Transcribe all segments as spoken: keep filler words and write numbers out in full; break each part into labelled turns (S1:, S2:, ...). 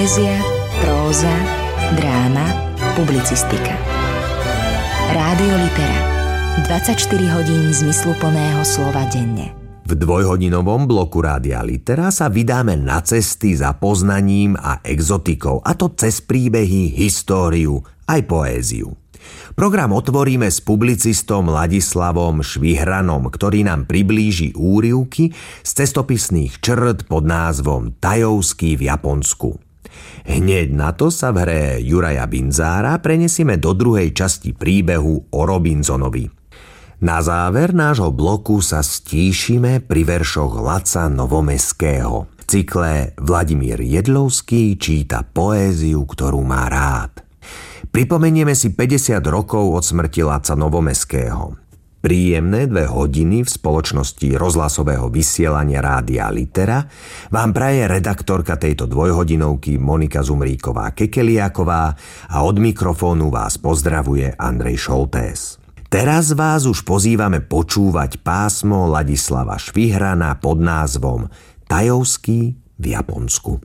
S1: Poézia, próza, dráma, publicistika. Rádio Litera. dvadsaťštyri hodín zmysluplného slova denne.
S2: V dvojhodinovom bloku Rádia Litera sa vydáme na cesty za poznaním a exotikou, a to cez príbehy, históriu aj poéziu. Program otvoríme s publicistom Ladislavom Švihranom, ktorý nám priblíži úryvky z cestopisných črt pod názvom Tajovský v Japonsku. Hneď na to sa v hre Juraja Binzára prenesieme do druhej časti príbehu o Robinsonovi. Na záver nášho bloku sa stíšime pri veršoch Laca Novomeského. V cykle Vladimír Jedlovský číta poéziu, ktorú má rád. Pripomenieme si päťdesiat rokov od smrti Laca Novomeského. Príjemné dve hodiny v spoločnosti rozhlasového vysielania Rádia Litera vám praje redaktorka tejto dvojhodinovky Monika Zumríková-Kekeliáková a od mikrofónu vás pozdravuje Andrej Šoltés. Teraz vás už pozývame počúvať pásmo Ladislava Švihrana pod názvom Tajovský v Japonsku.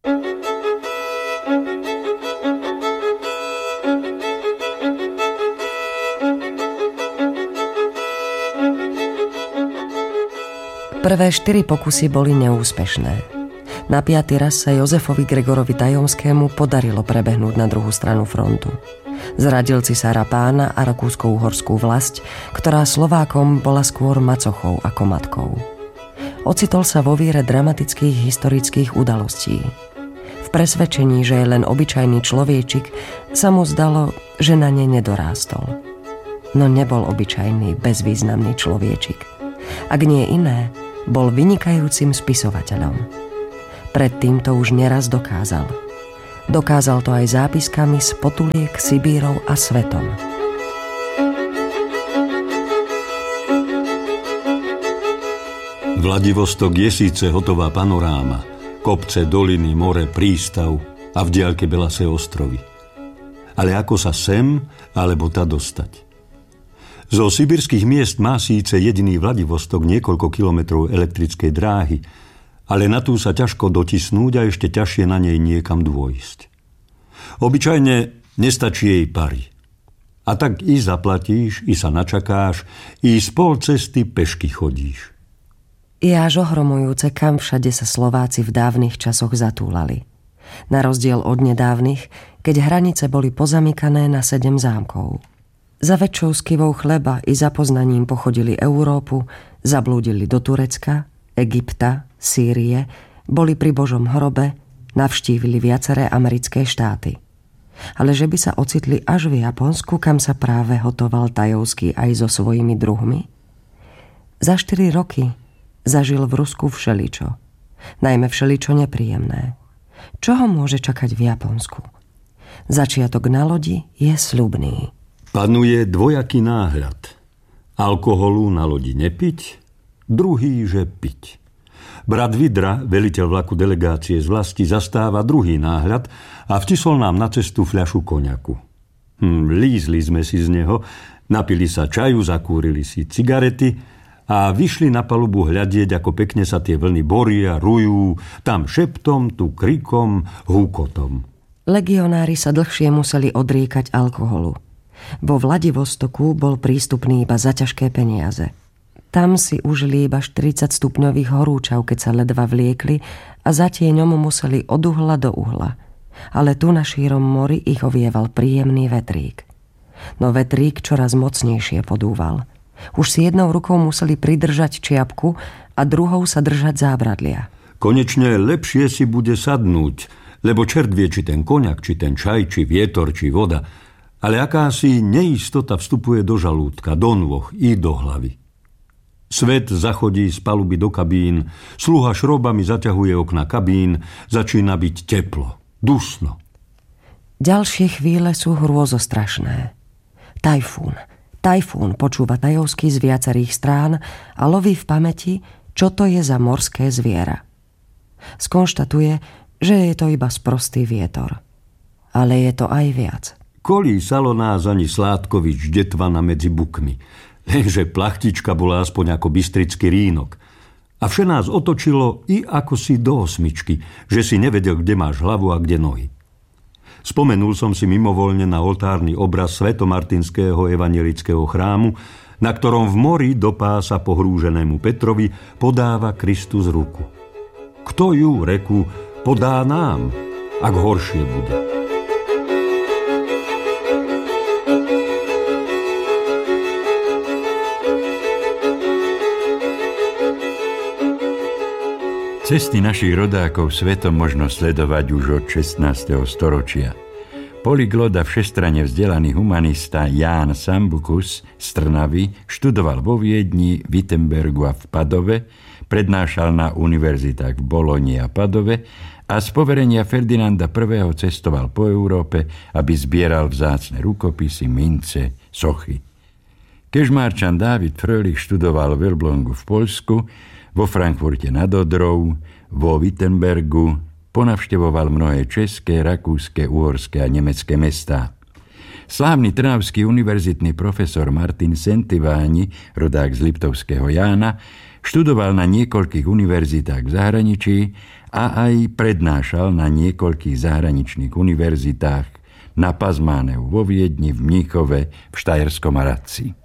S3: Prvé štyri pokusy boli neúspešné. Na piaty raz sa Jozefovi Gregorovi Tajovskému podarilo prebehnúť na druhú stranu frontu. Zradil cisára Pána a rakúsko-uhorskú vlasť, ktorá Slovákom bola skôr macochou ako matkou. Ocitol sa vo víre dramatických historických udalostí. V presvedčení, že je len obyčajný človečik, sa mu zdalo, že na ne nedorástol. No nebol obyčajný, bezvýznamný človečik. Ak nie iné, bol vynikajúcim spisovateľom. Predtým to už neraz dokázal. Dokázal to aj zápiskami z potuliek, Sibírov a svetom.
S4: Vladivostok je síce hotová panoráma, kopce, doliny, more, prístav a v diaľke belasé ostrovy. Ale ako sa sem alebo tá dostať? Zo sibírskych miest má síce jediný Vladivostok niekoľko kilometrov elektrickej dráhy, ale na tú sa ťažko dotisnúť a ešte ťažšie na nej niekam dôjsť. Obyčajne nestačí jej pary. A tak i zaplatíš, i sa načakáš, i z pol cesty pešky chodíš.
S3: Je až ohromujúce, kam všade sa Slováci v dávnych časoch zatúlali. Na rozdiel od nedávnych, keď hranice boli pozamykané na sedem zámkov. Za väčšou skivou chleba i za poznaním pochodili Európu, zablúdili do Turecka, Egypta, Sýrie, boli pri Božom hrobe, navštívili viaceré americké štáty. Ale že by sa ocitli až v Japonsku, kam sa práve hotoval Tajovský aj so svojimi druhmi? Za štyri roky zažil v Rusku všeličo, najmä všeličo nepríjemné. Čo ho môže čakať v Japonsku? Začiatok na lodi je sľubný.
S4: Panuje dvojaký náhľad. Alkoholu na lodi nepiť, druhý, že piť. Brat Vidra, veliteľ vlaku delegácie z vlasti, zastáva druhý náhľad a vtisol nám na cestu fľašu koňaku. Hm, lízli sme si z neho, napili sa čaju, zakúrili si cigarety a vyšli na palubu hľadieť, ako pekne sa tie vlny boria, rujú, tam šeptom, tu krikom, húkotom.
S3: Legionári sa dlhšie museli odriekať alkoholu. Vo Vladivostoku bol prístupný iba za ťažké peniaze. Tam si užili iba štyridsaťstupňových horúčav, keď sa ledva vliekli a za tieňom museli od uhla do uhla. Ale tu na šírom mori ich ovieval príjemný vetrík. No vetrík čoraz mocnejšie podúval. Už si jednou rukou museli pridržať čiapku a druhou sa držať zábradlia.
S4: Konečne lepšie si bude sadnúť, lebo čert vie, či ten koňak, či ten čaj, či vietor, či voda, ale akási neistota vstupuje do žalúdka, do nôh i do hlavy. Svet zachodí z paluby do kabín, sluha šrobami zaťahuje okna kabín, začína byť teplo, dusno.
S3: Ďalšie chvíle sú hrôzostrašné. Tajfún, tajfún počúva Tajovský z viacerých strán a loví v pamäti, čo to je za morské zviera. Skonštatuje, že je to iba sprostý vietor. Ale je to aj viac.
S4: Kolísalo nás ani Sládkovič detvana medzi bukmi, lenže plachtička bola aspoň ako bystrický rínok. A vše nás otočilo i ako si do osmičky, že si nevedel, kde máš hlavu a kde nohy. Spomenul som si mimovoľne na oltárny obraz svetomartinského evanjelického chrámu, na ktorom v mori do pása pohrúženému Petrovi podáva Kristus ruku. Kto ju, reku, podá nám, ak horšie bude?
S5: Cesty našich rodákov svetom možno sledovať už od šestnásteho storočia. Polyglot a všestranne vzdelaný humanista Ján Sambucus z Trnavy študoval vo Viedni, Wittenbergu a v Padove, prednášal na univerzitách v Boloni a Padove a z poverenia Ferdinanda I. cestoval po Európe, aby zbieral vzácne rukopisy, mince, sochy. Kežmarčan Dávid Fröhlich študoval v Elblągu v Poľsku, vo Frankfurte nad Odrou, vo Wittenbergu, ponavštevoval mnohé české, rakúske, uhorské a nemecké mestá. Slávny trnavský univerzitný profesor Martin Sentiváni, rodák z Liptovského Jána, študoval na niekoľkých univerzitách v zahraničí a aj prednášal na niekoľkých zahraničných univerzitách, na Pazmáneu vo Viedni, v Mníchove, v Štajerskom Hradci.